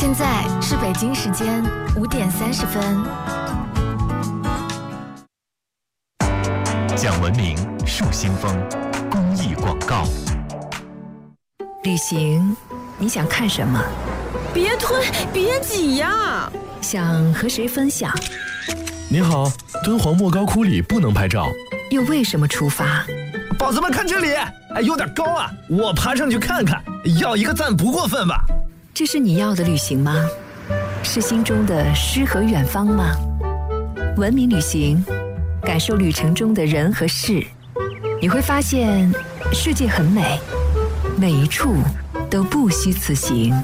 现在是北京时间5:30。 讲文明树新风，公益广告。 旅行，你想看什么？ 别推，别挤呀！ 想和谁分享？ 你好，敦煌莫高窟里不能拍照。 又为什么出发？ 宝子们看这里，有点高啊，我爬上去看看，要一个赞不过分吧？ 这是你要的旅行吗？是心中的诗和远方吗？文明旅行，感受旅程中的人和事，你会发现世界很美，每一处都不虚此行。